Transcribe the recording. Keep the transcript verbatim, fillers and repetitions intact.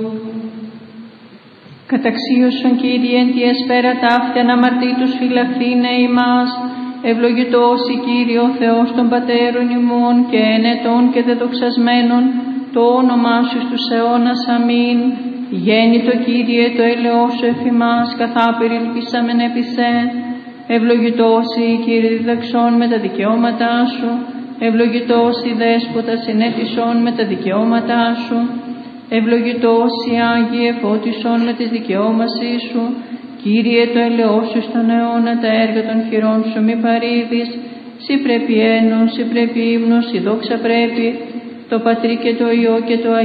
Καταξίωσον Κύριε εν τη εσπέρα ταύτην αμαρτήτους φυλαχθήνε ημάς, ευλογητός η Κύριε ο Θεός των Πατέρων ημών και ενετών και δεδοξασμένων, το όνομά σου στους αιώνας. Αμήν. Γέννητο Κύριε το έλεος σου εφ' ημάς, καθά περιλυπήσαμεν επί σε. Ευλογητός η Κύριε διδαξών με τα δικαιώματά σου, ευλογητός η Δέσποτα συνέτησον με τα δικαιώματά σου, ευλογητός η Άγιε φώτισον με τις δικαιώμασή σου. Κύριε το ελεός σου στον αιώνα, τα έργα των χειρών σου μη παρήδεις. Συ πρέπει ένος, συ πρέπει ύμνος, η δόξα πρέπει, το Πατρί και το Υιό και το